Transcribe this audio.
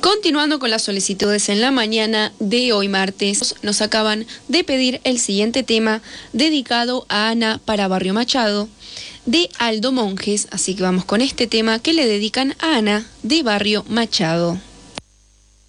Continuando con las solicitudes en la mañana de hoy martes, nos acaban de pedir el siguiente tema dedicado a Ana para Barrio Machado, de Aldo Monjes, así que vamos con este tema que le dedican a Ana de Barrio Machado.